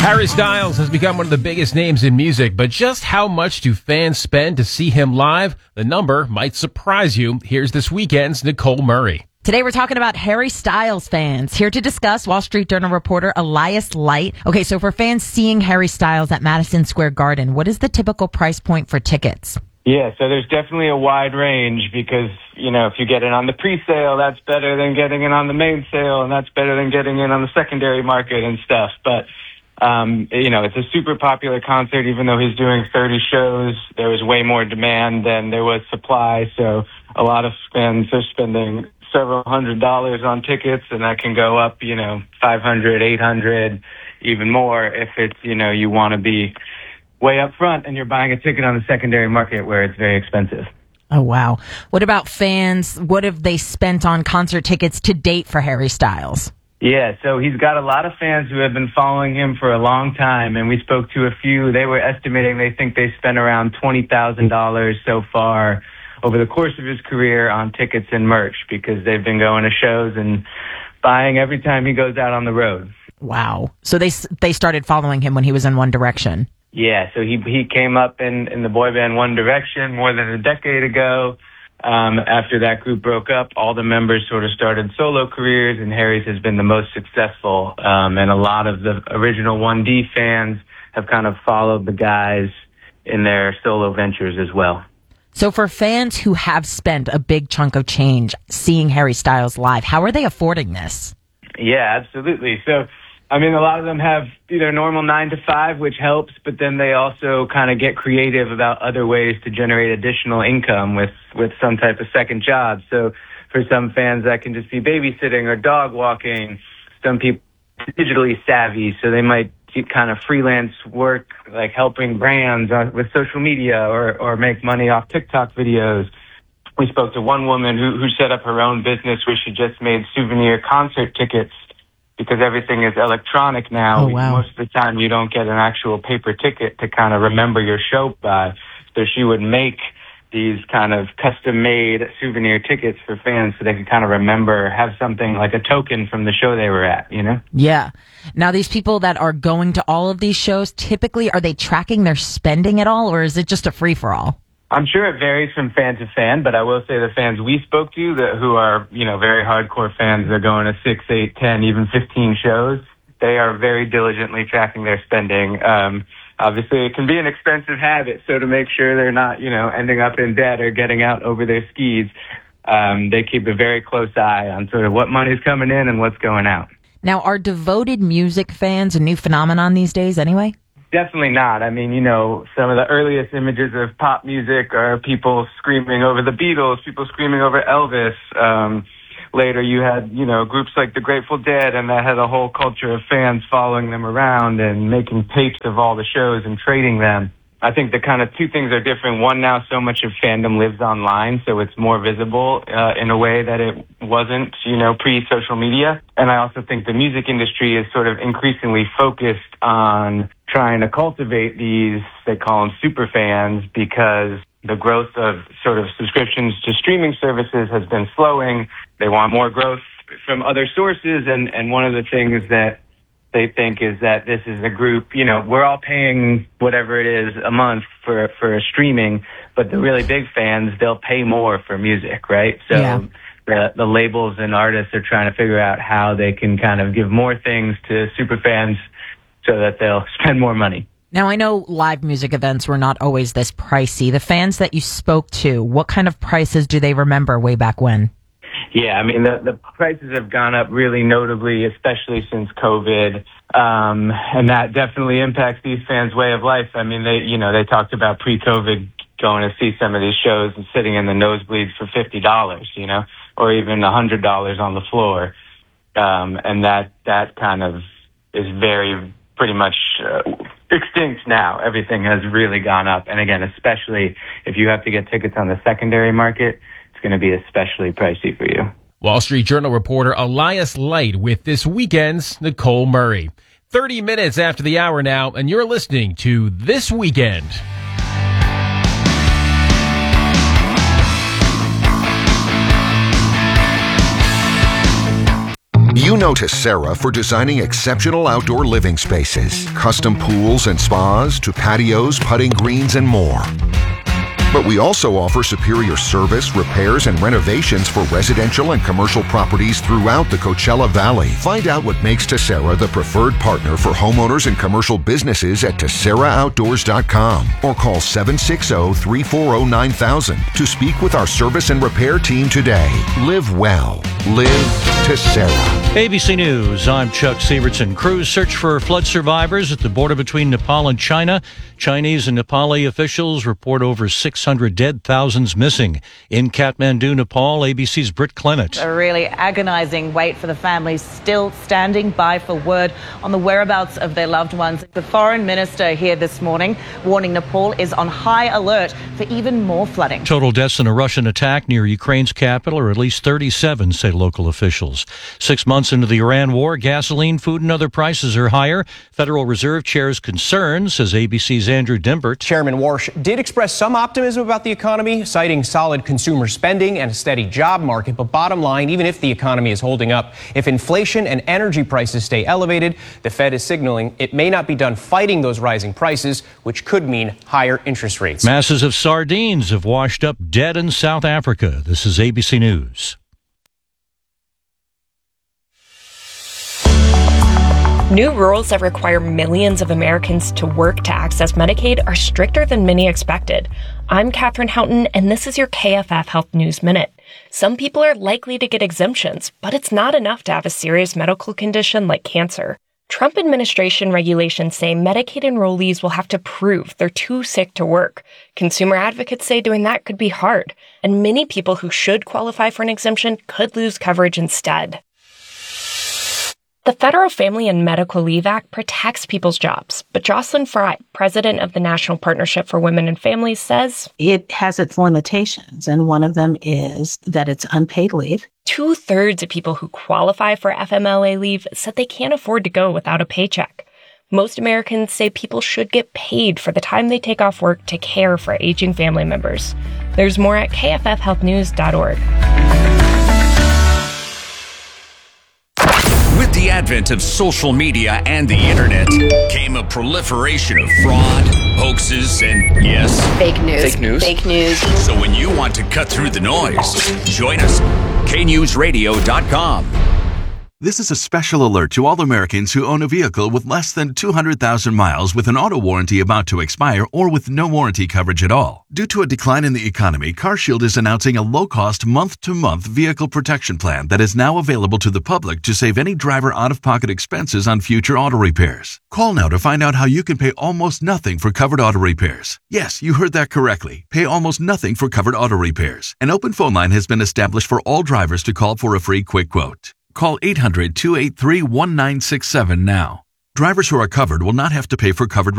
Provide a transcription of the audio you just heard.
Harry Styles has become one of the biggest names in music, but just how much do fans spend to see him live? The number might surprise you. Here's this weekend's Nicole Murray. Today we're talking about Harry Styles fans. Here to discuss, Wall Street Journal reporter Elias Light. Okay, so for fans seeing Harry Styles at Madison Square Garden, what is the typical price point for tickets? Yeah, so there's definitely a wide range because, if you get it on the pre-sale, that's better than getting it on the main sale, and that's better than getting it on the secondary market and stuff. But, it's a super popular concert. Even though he's doing 30 shows, there was way more demand than there was supply. So a lot of fans are spending several $100s on tickets, and that can go up, $500, $800, even more if it's, you want to be way up front and you're buying a ticket on the secondary market where it's very expensive. Oh, wow. What about fans? What have they spent on concert tickets to date for Harry Styles? Yeah, so he's got a lot of fans who have been following him for a long time, and we spoke to a few. They were estimating they think they spent around $20,000 so far over the course of his career on tickets and merch because they've been going to shows and buying every time he goes out on the road. Wow. So they started following him when he was in One Direction. Yeah, so he came up in the boy band One Direction more than a decade ago. After that group broke up, all the members sort of started solo careers, and Harry's has been the most successful. And a lot of the original 1D fans have kind of followed the guys in their solo ventures as well. So for fans who have spent a big chunk of change seeing Harry Styles live, how are they affording this? Yeah, absolutely. So, a lot of them have their normal 9 to 5, which helps, but then they also kind of get creative about other ways to generate additional income with some type of second job. So for some fans, that can just be babysitting or dog walking. Some people are digitally savvy, so they might do kind of freelance work, like helping brands with social media or make money off TikTok videos. We spoke to one woman who set up her own business where she just made souvenir concert tickets because everything is electronic now. Oh, wow. Most of the time you don't get an actual paper ticket to kind of remember your show by. So she would make these kind of custom-made souvenir tickets for fans so they can kind of remember, have something like a token from the show they were at, Yeah. Now, these people that are going to all of these shows, typically, are they tracking their spending at all, or is it just a free-for-all? I'm sure it varies from fan to fan, but I will say the fans we spoke to who are, very hardcore fans, they're going to 6, 8, 10, even 15 shows. They are very diligently tracking their spending. Obviously, it can be an expensive habit, so to make sure they're not, ending up in debt or getting out over their skis, they keep a very close eye on sort of what money's coming in and what's going out. Now, are devoted music fans a new phenomenon these days anyway? Definitely not. Some of the earliest images of pop music are people screaming over the Beatles, people screaming over Elvis. Later you had, groups like the Grateful Dead, and that had a whole culture of fans following them around and making tapes of all the shows and trading them. I think the kind of two things are different. One, now so much of fandom lives online, so it's more visible in a way that it wasn't, pre-social media. And I also think the music industry is sort of increasingly focused on trying to cultivate these, they call them super fans, because the growth of sort of subscriptions to streaming services has been slowing. They want more growth from other sources, and one of the things that they think is that this is a group, we're all paying whatever it is a month for a streaming, but the really big fans, they'll pay more for music, right? So yeah. The labels and artists are trying to figure out how they can kind of give more things to super fans so that they'll spend more money. Now, I know live music events were not always this pricey. The fans that you spoke to, what kind of prices do they remember way back when? Yeah, the prices have gone up really notably, especially since COVID, and that definitely impacts these fans' way of life. They talked about pre-COVID going to see some of these shows and sitting in the nosebleeds for $50, or even $100 on the floor, and that kind of is pretty much extinct now. Everything has really gone up, and again, especially if you have to get tickets on the secondary market, it's going to be especially pricey for you. Wall Street Journal reporter Elias Light with this weekend's Nicole Murray. 30 minutes after the hour now, and you're listening to This Weekend. You know Tessera for designing exceptional outdoor living spaces, custom pools and spas to patios, putting greens, and more. But we also offer superior service, repairs, and renovations for residential and commercial properties throughout the Coachella Valley. Find out what makes Tessera the preferred partner for homeowners and commercial businesses at TesseraOutdoors.com or call 760-340-9000 to speak with our service and repair team today. Live well. Live Tessera. ABC News, I'm Chuck Sievertson. Crews search for flood survivors at the border between Nepal and China. Chinese and Nepali officials report over 600 dead, thousands missing. In Kathmandu, Nepal, ABC's Britt Clement. A really agonizing wait for the families still standing by for word on the whereabouts of their loved ones. The foreign minister here this morning warning Nepal is on high alert for even more flooding. Total deaths in a Russian attack near Ukraine's capital are at least 37, say local officials. 6 months into the Iran war, gasoline, food, and other prices are higher. Federal Reserve Chair's concerns, says ABC's Andrew Dimbert. Chairman Warsh did express some optimism about the economy, citing solid consumer spending and a steady job market. But bottom line, even if the economy is holding up, if inflation and energy prices stay elevated, the Fed is signaling it may not be done fighting those rising prices, which could mean higher interest rates. Masses of sardines have washed up dead in South Africa. This is ABC News. New rules that require millions of Americans to work to access Medicaid are stricter than many expected. I'm Katherine Houghton, and this is your KFF Health News Minute. Some people are likely to get exemptions, but it's not enough to have a serious medical condition like cancer. Trump administration regulations say Medicaid enrollees will have to prove they're too sick to work. Consumer advocates say doing that could be hard, and many people who should qualify for an exemption could lose coverage instead. The Federal Family and Medical Leave Act protects people's jobs, but Jocelyn Fry, president of the National Partnership for Women and Families, says it has its limitations, and one of them is that it's unpaid leave. 2/3 of people who qualify for FMLA leave said they can't afford to go without a paycheck. Most Americans say people should get paid for the time they take off work to care for aging family members. There's more at kffhealthnews.org. With the advent of social media and the internet came a proliferation of fraud, hoaxes, and, yes, fake news. Fake news. So when you want to cut through the noise, join us, knewsradio.com. This is a special alert to all Americans who own a vehicle with less than 200,000 miles with an auto warranty about to expire or with no warranty coverage at all. Due to a decline in the economy, CarShield is announcing a low-cost month-to-month vehicle protection plan that is now available to the public to save any driver out-of-pocket expenses on future auto repairs. Call now to find out how you can pay almost nothing for covered auto repairs. Yes, you heard that correctly. Pay almost nothing for covered auto repairs. An open phone line has been established for all drivers to call for a free quick quote. Call 800-283-1967 now. Drivers who are covered will not have to pay for covered